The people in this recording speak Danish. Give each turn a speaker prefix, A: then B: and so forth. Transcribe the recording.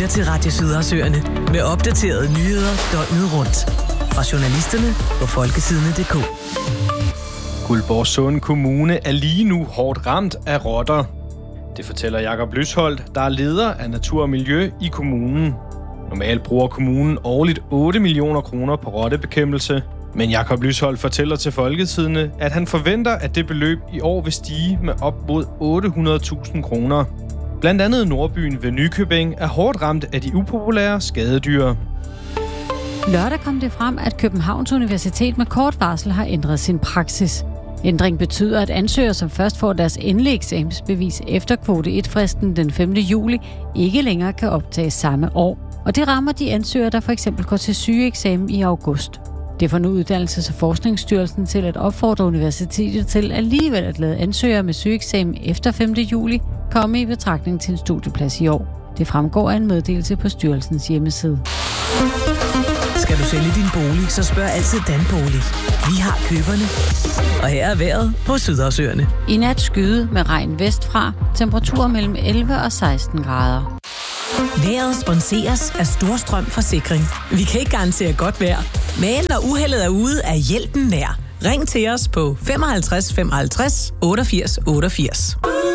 A: til Radio Sydersøerne med opdaterede nyheder døgnet rundt. Fra journalisterne på folketidene.dk.
B: Guldborgsund Kommune er lige nu hårdt ramt af rotter. Det fortæller Jakob Lysholdt, der er leder af Natur og Miljø i kommunen. Normalt bruger kommunen årligt 8 millioner kroner på rottebekæmpelse. Men Jakob Lysholdt fortæller til Folketidene, at han forventer, at det beløb i år vil stige med op mod 800.000 kroner. Blandt andet Nordbyen ved Nykøbing er hårdt ramt af de upopulære skadedyr.
C: Lørdag kom det frem, at Københavns Universitet med kort varsel har ændret sin praksis. Ændringen betyder, at ansøgere, som først får deres endelige eksamensbevis efter kvote 1-fristen den 5. juli, ikke længere kan optages samme år. Og det rammer de ansøgere, der for eksempel går til sygeeksamen i august. Det får nu Uddannelses- og Forskningsstyrelsen til at opfordre universitetet til alligevel at lade ansøgere med sygeeksamen efter 5. juli komme i betragtning til en studieplads i år. Det fremgår af en meddelelse på styrelsens hjemmeside.
A: Skal du sælge din bolig, så spørg altid Danbolig. Vi har køberne. Og her er vejret på Sydersøerne.
C: I nat skyde med regn vestfra, temperaturer mellem 11 og 16 grader.
A: Vejret sponseres af Storstrøm Forsikring. Vi kan ikke garantere godt vejr, men når uheldet er ude, er hjælpen nær. Ring til os på 55 55 88 88.